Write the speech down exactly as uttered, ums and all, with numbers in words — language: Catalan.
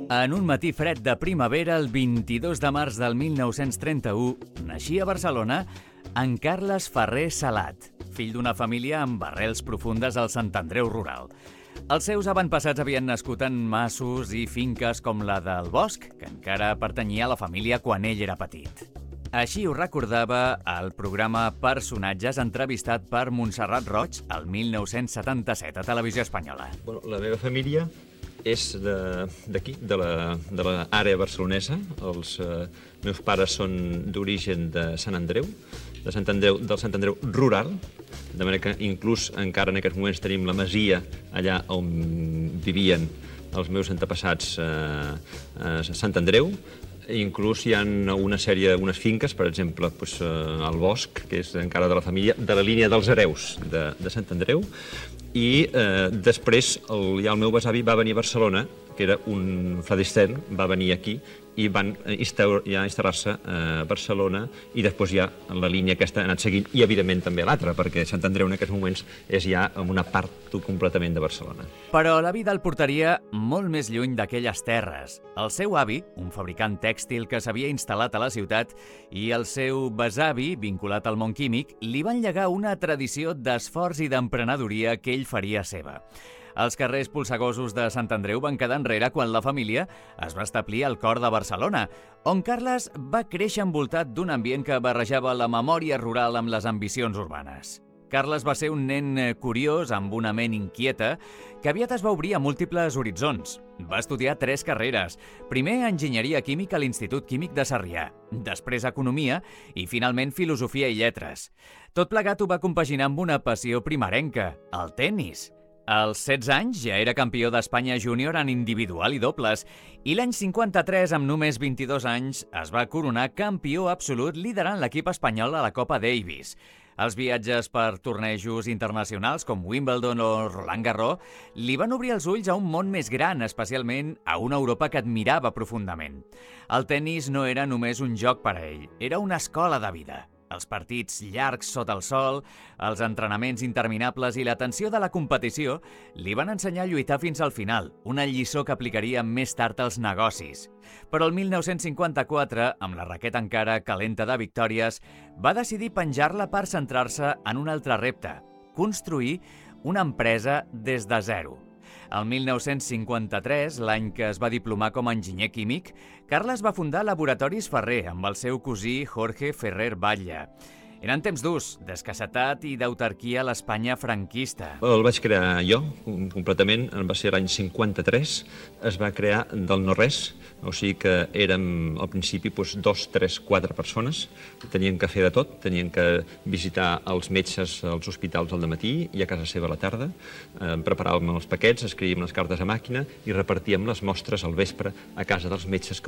En un matí fred de primavera, el vint-i-dos de març del mil nou-cents trenta-u, naixia a Barcelona en Carles Ferrer Salat, fill d'una família amb arrels profundes al Sant Andreu rural. Els seus avantpassats havien nascut en masos i finques com la del Bosc, que encara pertanyia a la família quan ell era petit. Així ho recordava el programa Personatges, entrevistat per Montserrat Roig el mil nou-cents setanta-set a Televisió Espanyola. Bueno, la meva família és d'aquí, de l'àrea barcelonesa. Els eh, meus pares són d'origen de Sant Andreu, de Sant Andreu, del Sant Andreu rural, de manera que inclús encara en aquests moments tenim la masia allà on vivien els meus antepassats eh, a Sant Andreu. Inclús hi ha una sèrie, unes finques, per exemple, doncs, eh, al Bosc, que és encara de la família, de la línia dels hereus de, de Sant Andreu, i eh, després el, ja el meu besavi va venir a Barcelona, que era un fladistern, va venir aquí i van ja instal·lar-se a Barcelona, i després ja la línia aquesta ha anat seguint, i evidentment també l'altra, perquè Sant Andreu en aquests moments és ja en una part completament de Barcelona. Però la vida el portaria molt més lluny d'aquelles terres. El seu avi, un fabricant tèxtil que s'havia instal·lat a la ciutat, i el seu besavi, vinculat al món químic, li van llegar una tradició d'esforç i d'emprenedoria que ell faria seva. Els carrers polsegosos de Sant Andreu van quedar enrere quan la família es va establir al cor de Barcelona, on Carles va créixer envoltat d'un ambient que barrejava la memòria rural amb les ambicions urbanes. Carles va ser un nen curiós, amb una ment inquieta, que aviat es va obrir a múltiples horitzons. Va estudiar tres carreres. Primer, enginyeria química a l'Institut Químic de Sarrià, després economia i, finalment, filosofia i lletres. Tot plegat ho va compaginar amb una passió primerenca, el tennis. Als setze anys ja era campió d'Espanya júnior en individual i dobles, i l'any cinquanta-tres, amb només vint-i-dos anys, es va coronar campió absolut liderant l'equip espanyol a la Copa Davis. Els viatges per tornejos internacionals com Wimbledon o Roland Garros li van obrir els ulls a un món més gran, especialment a una Europa que admirava profundament. El tennis no era només un joc per a ell, era una escola de vida. Els partits llargs sota el sol, els entrenaments interminables i la tensió de la competició li van ensenyar a lluitar fins al final, una lliçó que aplicaria més tard als negocis. Però el mil nou-cents cinquanta-quatre, amb la raqueta encara calenta de victòries, va decidir penjar-la per centrar-se en un altre repte: construir una empresa des de zero. El mil nou-cents cinquanta-tres, l'any que es va diplomar com a enginyer químic, Carles va fundar Laboratoris Ferrer amb el seu cosí Jorge Ferrer Batlle. Eren temps durs, d'escassetat i d'autarquia a l'Espanya franquista. El vaig crear jo, completament, va ser l'any cinquanta-tres, es va crear del no-res, o sigui que érem al principi doncs, dos, tres, quatre persones, tenien que fer de tot, tenien que visitar els metges als hospitals al dematí i a casa seva a la tarda, eh, preparàvem els paquets, escrivíem les cartes a màquina i repartíem les mostres al vespre a casa dels metges que